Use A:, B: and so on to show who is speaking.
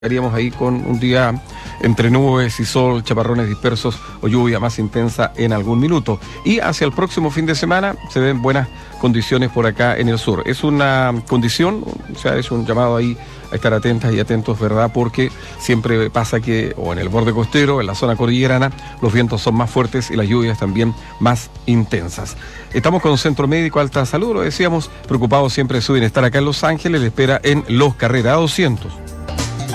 A: Estaríamos ahí con un día entre nubes y sol, chaparrones dispersos o lluvia más intensa en algún minuto. Y hacia el próximo fin de semana se ven buenas condiciones por acá en el sur. Es una condición, o sea, es un llamado ahí a estar atentas y atentos, ¿verdad? Porque siempre pasa que, o en el borde costero, en la zona cordillerana, los vientos son más fuertes y las lluvias también más intensas. Estamos con Centro Médico Alta Salud, lo decíamos, preocupados siempre de su bienestar acá en Los Ángeles, le espera en Los Carrera 200.